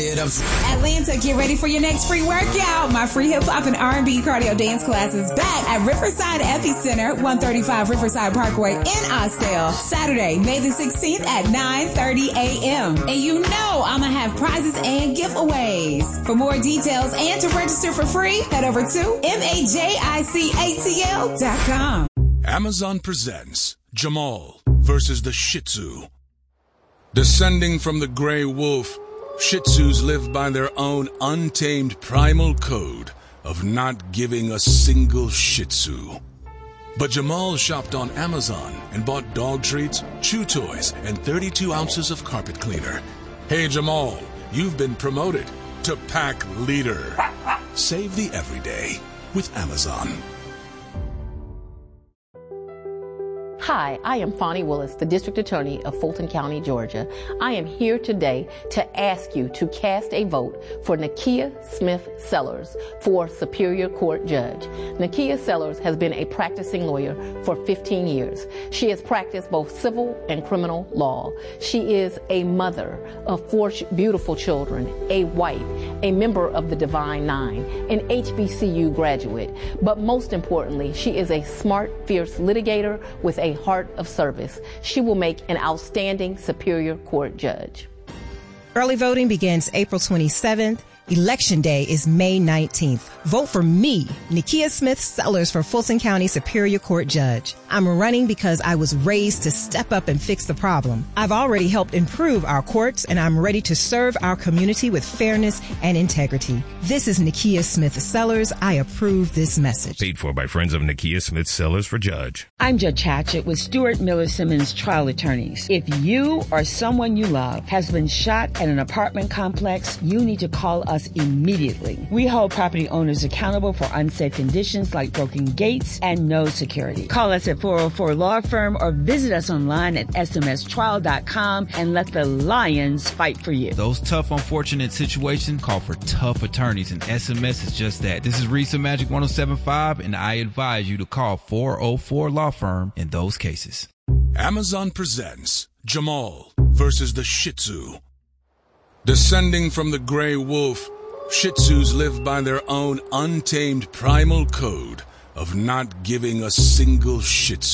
Atlanta, get ready for your next free workout. My free hip hop and R&B cardio dance class is back at Riverside Epicenter, 135 Riverside Parkway in Austell. Saturday, May the 16th at 9:30 a.m. And you know I'm going to have prizes and giveaways. For more details and to register for free, head over to MAJICATL.com. Amazon presents Jamal versus the Shih Tzu. Descending from the gray wolf, Shih Tzus live by their own untamed primal code of not giving a single Shih Tzu. But Jamal shopped on Amazon and bought dog treats, chew toys, and 32 ounces of carpet cleaner. Hey Jamal, you've been promoted to pack leader. Save the everyday with Amazon. Hi, I am Fonnie Willis, the District Attorney of Fulton County, Georgia. I am here today to ask you to cast a vote for Nakia Smith Sellers for Superior Court Judge. Nakia Sellers has been a practicing lawyer for 15 years. She has practiced both civil and criminal law. She is a mother of 4 beautiful children, a wife, a member of the Divine Nine, an HBCU graduate. But most importantly, she is a smart, fierce litigator with a heart of service. She will make an outstanding Superior Court judge. Early voting begins April 27th. Election Day is May 19th. Vote for me, Nakia Smith Sellers, for Fulton County Superior Court Judge. I'm running because I was raised to step up and fix the problem. I've already helped improve our courts, and I'm ready to serve our community with fairness and integrity. This is Nakia Smith Sellers. I approve this message. Paid for by Friends of Nakia Smith Sellers for Judge. I'm Judge Hatchett with Stuart Miller Simmons Trial Attorneys. If you or someone you love has been shot at an apartment complex, you need to call us immediately. We hold property owners accountable for unsafe conditions like broken gates and no security. Call us at 404 Law Firm or visit us online at smstrial.com and let the lions fight for you. Those tough, unfortunate situations call for tough attorneys, and SMS is just that. This is Risa Magic 1075, and I advise you to call 404 Law Firm in those cases. Amazon presents Jamal versus the Shih Tzu. Descending from the gray wolf, Shih Tzus live by their own untamed primal code of not giving a single Shih Tzu